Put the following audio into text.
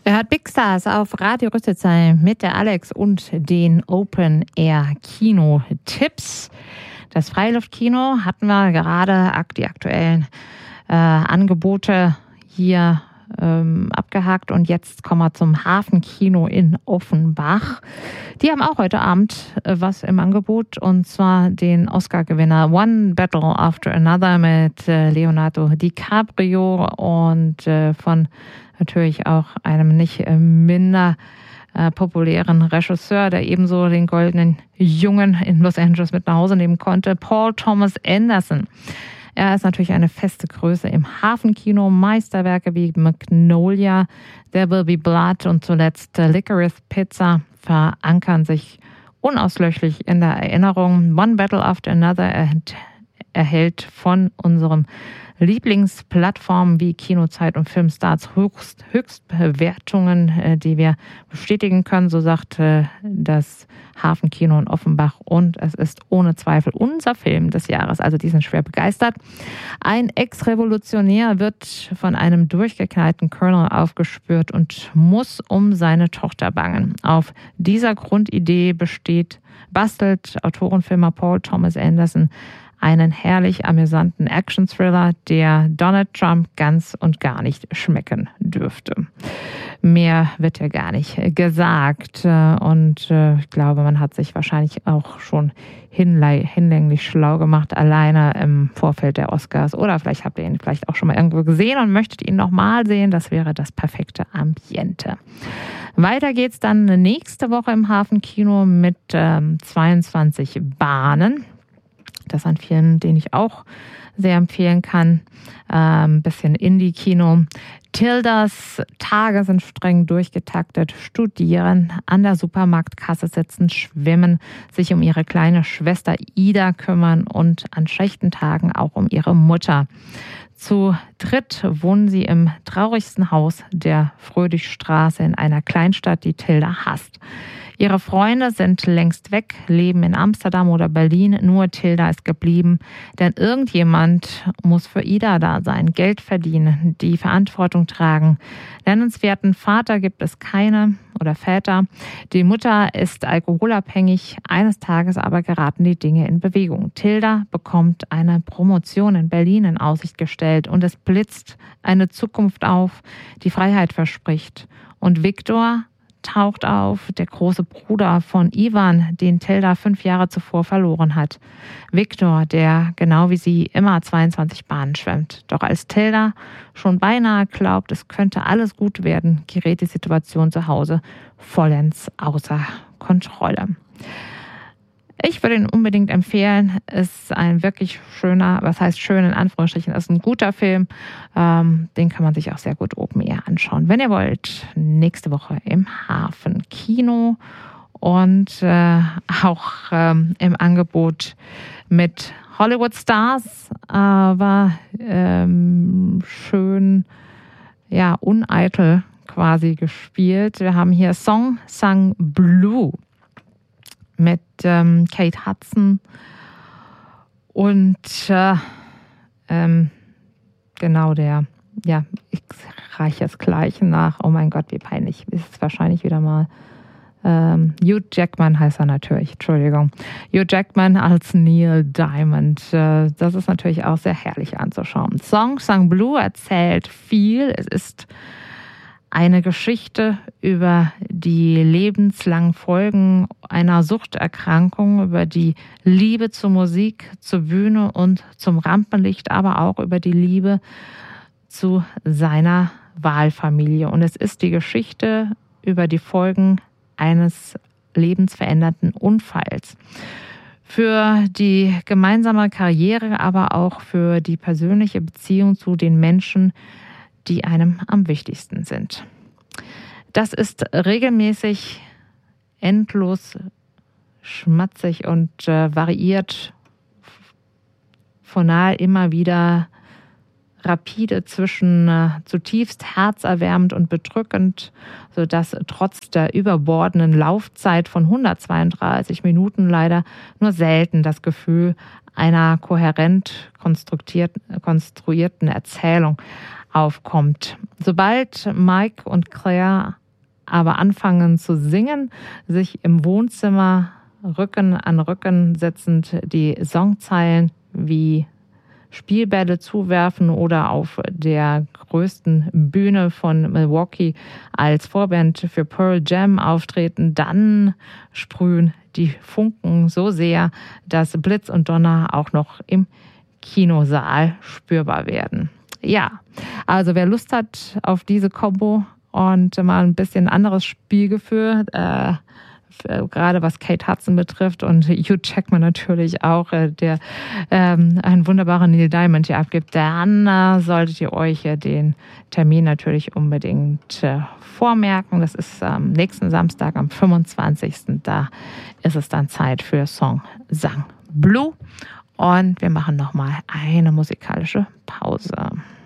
Er hat Big Stars auf Radio Rüsselsheim mit der Alex und den Open Air Kino-Tipps. Das Freiluftkino hatten wir gerade, die aktuellen Angebote hier abgehakt, und jetzt kommen wir zum Hafenkino in Offenbach. Die haben auch heute Abend was im Angebot, und zwar den Oscar-Gewinner One Battle After Another mit Leonardo DiCaprio und von natürlich auch einem nicht minder populären Regisseur, der ebenso den Goldenen Jungen in Los Angeles mit nach Hause nehmen konnte, Paul Thomas Anderson. Er ist natürlich eine feste Größe im Hafenkino. Meisterwerke wie Magnolia, There Will Be Blood und zuletzt Licorice Pizza verankern sich unauslöschlich in der Erinnerung. One Battle After Another erhält von unserem Lieblingsplattformen wie Kinozeit und Filmstarts Höchstbewertungen, die wir bestätigen können, so sagt das Hafenkino in Offenbach. Und es ist ohne Zweifel unser Film des Jahres. Also die sind schwer begeistert. Ein Ex-Revolutionär wird von einem durchgeknallten Colonel aufgespürt und muss um seine Tochter bangen. Auf dieser Grundidee bastelt Autorenfilmer Paul Thomas Anderson einen herrlich amüsanten Action-Thriller, der Donald Trump ganz und gar nicht schmecken dürfte. Mehr wird ja gar nicht gesagt. Und ich glaube, man hat sich wahrscheinlich auch schon hinlänglich schlau gemacht, alleine im Vorfeld der Oscars. Oder vielleicht habt ihr ihn vielleicht auch schon mal irgendwo gesehen und möchtet ihn nochmal sehen. Das wäre das perfekte Ambiente. Weiter geht's dann nächste Woche im Hafenkino mit 22 Bahnen. Das ist ein Film, den ich auch sehr empfehlen kann. Ein bisschen Indie-Kino. Tildas Tage sind streng durchgetaktet. Studieren, an der Supermarktkasse sitzen, schwimmen, sich um ihre kleine Schwester Ida kümmern und an schlechten Tagen auch um ihre Mutter. Zu dritt wohnen sie im traurigsten Haus der Fröhlichstraße in einer Kleinstadt, die Tilda hasst. Ihre Freunde sind längst weg, leben in Amsterdam oder Berlin. Nur Tilda ist geblieben, denn irgendjemand muss für Ida da sein, Geld verdienen, die Verantwortung tragen. Nennenswerten Vater gibt es keine oder Väter. Die Mutter ist alkoholabhängig. Eines Tages aber geraten die Dinge in Bewegung. Tilda bekommt eine Promotion in Berlin in Aussicht gestellt und es blitzt eine Zukunft auf, die Freiheit verspricht. Und Viktor taucht auf, der große Bruder von Ivan, den Tilda 5 Jahre zuvor verloren hat. Viktor, der genau wie sie immer 22 Bahnen schwimmt. Doch als Tilda schon beinahe glaubt, es könnte alles gut werden, gerät die Situation zu Hause vollends außer Kontrolle. Ich würde ihn unbedingt empfehlen. Ist ein wirklich schöner, was heißt schön in Anführungsstrichen, ist ein guter Film. Den kann man sich auch sehr gut Open Air anschauen, wenn ihr wollt. Nächste Woche im Hafenkino und auch im Angebot mit Hollywood Stars, aber schön, ja, uneitel quasi gespielt. Wir haben hier Song Sung Blue mit Kate Hudson und genau ich reiche es gleich nach. Oh mein Gott, wie peinlich. Ist es wahrscheinlich wieder mal. Hugh Jackman heißt er natürlich, Entschuldigung. Hugh Jackman als Neil Diamond. Das ist natürlich auch sehr herrlich anzuschauen. Song Sung Blue erzählt viel. Es ist eine Geschichte über die lebenslangen Folgen einer Suchterkrankung, über die Liebe zur Musik, zur Bühne und zum Rampenlicht, aber auch über die Liebe zu seiner Wahlfamilie. Und es ist die Geschichte über die Folgen eines lebensverändernden Unfalls. Für die gemeinsame Karriere, aber auch für die persönliche Beziehung zu den Menschen, die einem am wichtigsten sind. Das ist regelmäßig, endlos, schmatzig und variiert fonal immer wieder rapide zwischen zutiefst herzerwärmend und bedrückend, sodass trotz der überbordenden Laufzeit von 132 Minuten leider nur selten das Gefühl einer kohärent konstruierten Erzählung aufkommt. Sobald Mike und Claire aber anfangen zu singen, sich im Wohnzimmer Rücken an Rücken sitzend die Songzeilen wie Spielbälle zuwerfen oder auf der größten Bühne von Milwaukee als Vorband für Pearl Jam auftreten, dann sprühen die Funken so sehr, dass Blitz und Donner auch noch im Kinosaal spürbar werden. Ja, also wer Lust hat auf diese Kombo und mal ein bisschen anderes Spielgefühl, gerade was Kate Hudson betrifft und Hugh Jackman natürlich auch, der einen wunderbaren Neil Diamond hier abgibt, dann solltet ihr euch den Termin natürlich unbedingt vormerken. Das ist am nächsten Samstag, am 25. Da ist es dann Zeit für Song Sang Blue. Und wir machen nochmal eine musikalische Pause.